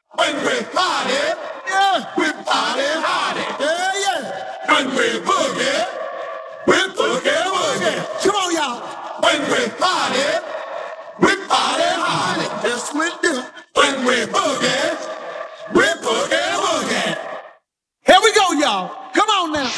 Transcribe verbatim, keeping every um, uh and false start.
When we party, yeah, we party hardy. Yeah, yeah. When we boogie, we boogie woogie. Come on, y'all. When we party, we party hardy. Yes, we do. When we boogie.